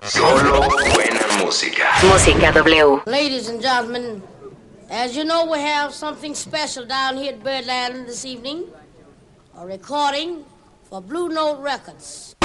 Solo buena música. Música W. Ladies and gentlemen, as you know, we have something special down here at Birdland this evening. A recording for Blue Note Records.